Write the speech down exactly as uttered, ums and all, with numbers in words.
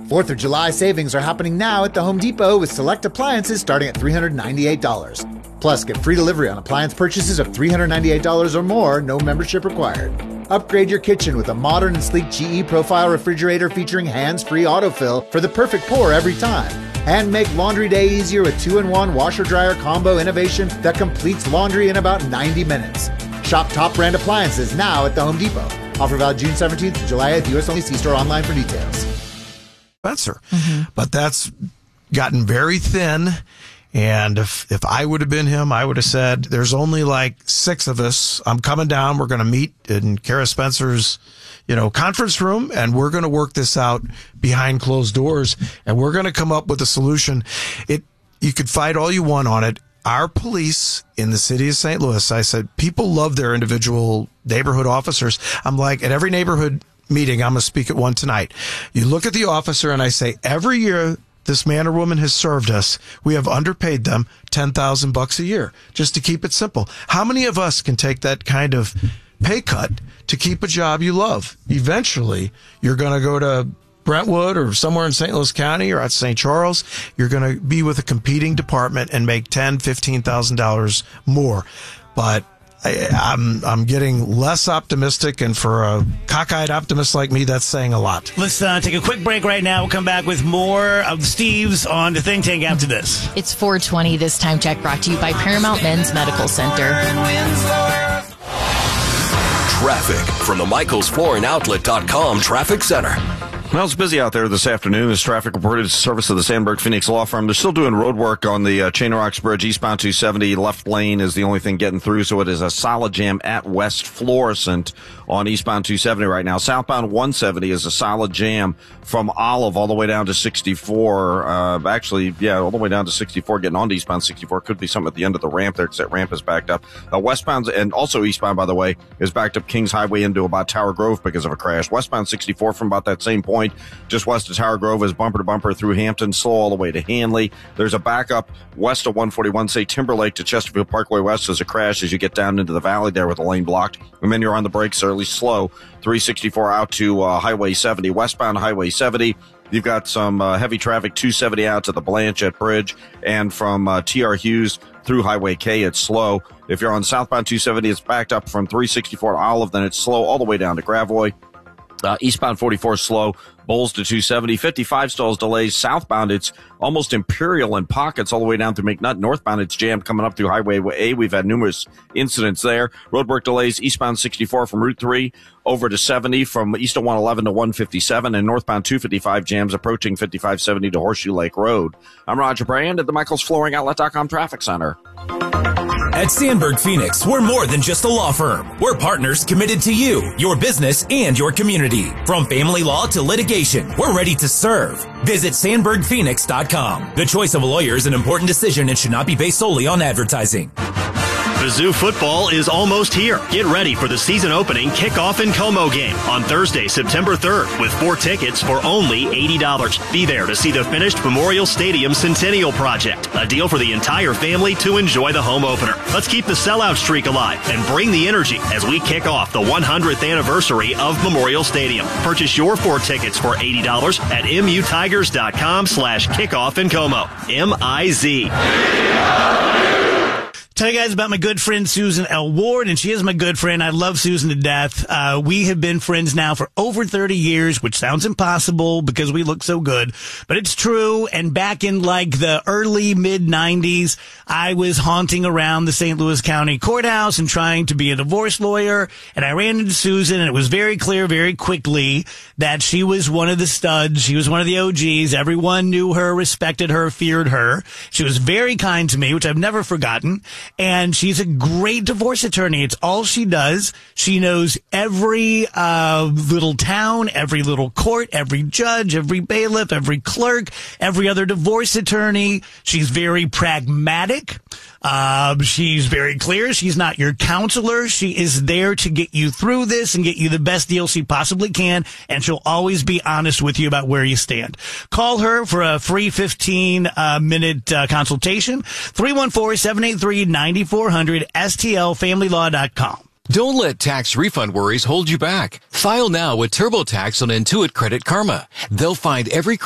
fourth of July savings are happening now at the Home Depot with select appliances starting at three hundred ninety-eight dollars. Plus, get free delivery on appliance purchases of three hundred ninety-eight dollars or more, no membership required. Upgrade your kitchen with a modern and sleek G E Profile refrigerator featuring hands-free autofill for the perfect pour every time. And make laundry day easier with two in one washer-dryer combo innovation that completes laundry in about ninety minutes. Shop top brand appliances now at the Home Depot. Offer valid June seventeenth to July eighth. U S only. See store online for details. Spencer. Mm-hmm. But that's gotten very thin. And if, if I would have been him, I would have said, there's only like six of us. I'm coming down. We're going to meet in Kara Spencer's, you know, conference room, and we're going to work this out behind closed doors, and we're going to come up with a solution. It, you could fight all you want on it. Our police in the city of Saint Louis, I said, people love their individual neighborhood officers. I'm like, at every neighborhood meeting, I'm going to speak at one tonight. You look at the officer and I say, every year this man or woman has served us, we have underpaid them ten thousand bucks a year, just to keep it simple. How many of us can take that kind of pay cut to keep a job you love? Eventually, you're going to go to Brentwood or somewhere in Saint Louis County or at Saint Charles. You're going to be with a competing department and make ten thousand dollars, fifteen thousand dollars more. But I, I'm I'm getting less optimistic, and for a cockeyed optimist like me, that's saying a lot. Let's uh, take a quick break right now. We'll come back with more of Steve's on the Think Tank after this. It's four twenty. This time check brought to you by Paramount Men's Medical Center. Traffic from the Michaels Flooring Outlet dot com Traffic Center. Well, it's busy out there this afternoon as traffic reported service of the Sandberg Phoenix Law Firm. They're still doing road work on the uh, Chain Rocks Bridge, eastbound two seventy. Left lane is the only thing getting through, so it is a solid jam at West Florissant on eastbound two seventy right now. Southbound one seventy is a solid jam from Olive all the way down to sixty-four. Uh, actually, yeah, all the way down to sixty-four, getting on to eastbound sixty-four. Could be something at the end of the ramp there because that ramp is backed up. Uh, westbound, and also eastbound, by the way, is backed up Kings Highway into about Tower Grove because of a crash. Westbound sixty-four from about that same point, just west of Tower Grove, is bumper to bumper through Hampton, slow all the way to Hanley. There's a backup west of one forty-one, say Timberlake to Chesterfield Parkway West. There's a crash as you get down into the valley there with the lane blocked. And then you're on the brakes early, slow. three sixty-four out to uh, Highway seventy, westbound Highway seventy. You've got some uh, heavy traffic, two seventy out to the Blanchette Bridge, and from uh, T R Hughes through Highway K, it's slow. If you're on southbound two seventy, it's backed up from three sixty-four to Olive, then it's slow all the way down to Gravois. Uh, eastbound forty-four slow, Bowles to two seventy. fifty-five stalls delays. Southbound, it's almost Imperial in pockets all the way down through McNutt. Northbound, it's jammed coming up through Highway A. We've had numerous incidents there. Roadwork delays eastbound sixty-four from Route three over to seventy, from east of one eleven to one fifty-seven, and northbound two fifty-five jams approaching fifty-five seventy to Horseshoe Lake Road. I'm Roger Brand at the Michaels Flooring Outlet dot com Traffic Center. At Sandberg Phoenix, we're more than just a law firm. We're partners committed to you, your business, and your community. From family law to litigation, we're ready to serve. Visit Sandberg Phoenix dot com. The choice of a lawyer is an important decision and should not be based solely on advertising. Mizzou football is almost here. Get ready for the season opening kickoff and Como game on Thursday, September third, with four tickets for only eighty dollars. Be there to see the finished Memorial Stadium Centennial Project, a deal for the entire family to enjoy the home opener. Let's keep the sellout streak alive and bring the energy as we kick off the one hundredth anniversary of Memorial Stadium. Purchase your four tickets for eighty dollars at M U Tigers dot com slash kickoff and Como. M I Z. Tell you guys about my good friend Susan L. Ward, and she is my good friend. I love Susan to death. Uh, we have been friends now for over thirty years, which sounds impossible because we look so good, but it's true. And back in like the early mid nineties, I was haunting around the Saint Louis County Courthouse and trying to be a divorce lawyer, and I ran into Susan, and it was very clear very quickly that she was one of the studs. She was one of the O Gs. Everyone knew her, respected her, feared her. She was very kind to me, which I've never forgotten. And she's a great divorce attorney. It's all she does. She knows every uh little town, every little court, every judge, every bailiff, every clerk, every other divorce attorney. She's very pragmatic. Uh, she's very clear. She's not your counselor. She is there to get you through this and get you the best deal she possibly can, and she'll always be honest with you about where you stand. Call her for a free fifteen minute uh, consultation. three one four, seven eight three, nine four zero zero, S T L family law dot com. Don't let tax refund worries hold you back. File now with TurboTax on Intuit Credit Karma. They'll find every